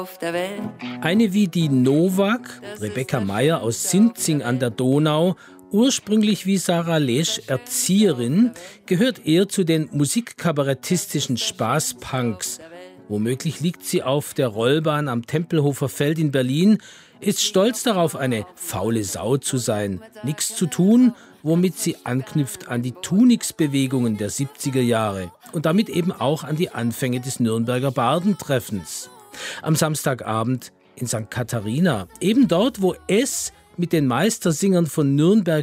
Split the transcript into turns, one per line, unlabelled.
der Welt.
Eine wie die Novak, Rebecca Meyer aus Sinzing an der Donau, ursprünglich wie Sarah Lesch Erzieherin, gehört eher zu den musikkabarettistischen Spaßpunks. Womöglich liegt sie auf der Rollbahn am Tempelhofer Feld in Berlin, ist stolz darauf, eine faule Sau zu sein, nichts zu tun, womit sie anknüpft an die Tunix-Bewegungen der 70er Jahre und damit eben auch an die Anfänge des Nürnberger Bardentreffens. Am Samstagabend in St. Katharina, eben dort, wo es mit den Meistersingern von Nürnberg